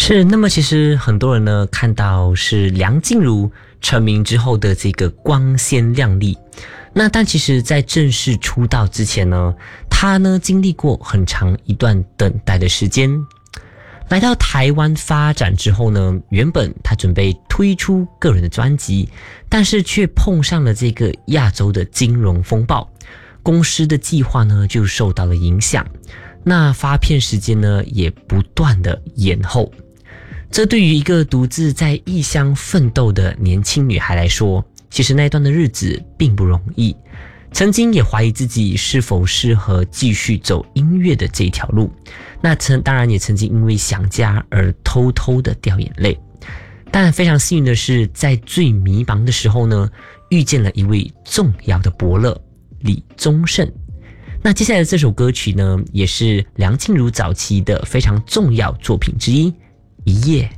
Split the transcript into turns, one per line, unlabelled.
是，那么其实很多人呢看到是梁静茹成名之后的这个光鲜亮丽，那但其实在正式出道之前呢，她呢经历过很长一段等待的时间。来到台湾发展之后呢，原本她准备推出个人的专辑，但是却碰上了这个亚洲的金融风暴，公司的计划呢就受到了影响，那发片时间呢也不断的延后。这对于一个独自在异乡奋斗的年轻女孩来说，其实那段的日子并不容易，曾经也怀疑自己是否适合继续走音乐的这条路，那当然也曾经因为想家而偷偷的掉眼泪。但非常幸运的是，在最迷茫的时候呢，遇见了一位重要的伯乐李宗盛。那接下来的这首歌曲呢，也是梁静茹早期的非常重要作品之一，一夜